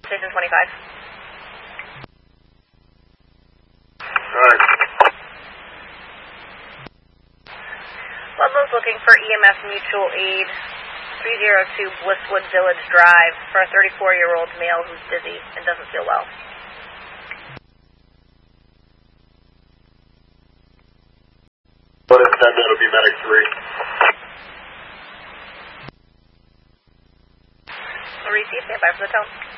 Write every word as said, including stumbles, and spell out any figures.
Station twenty-five. Alright. Ludlow's looking for E M S mutual aid, three oh two Blisswood Village Drive, for a thirty-four-year-old male who's dizzy and doesn't feel well. What is that? That'll be medic three. Receive, stand by for the tone.